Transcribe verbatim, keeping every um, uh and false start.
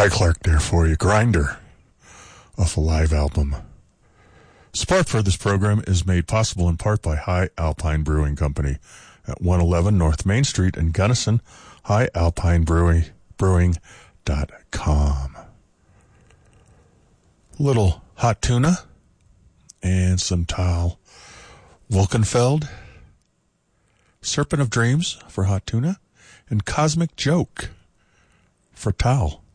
Guy Clark there for you. Grinder off a live album. Support for this program is made possible in part by High Alpine Brewing Company at one eleven North Main Street in Gunnison, high alpine brewing dot com. Little hot tuna and some Tal Wolkenfeld. Serpent of Dreams for hot tuna and Cosmic Joke for Tal.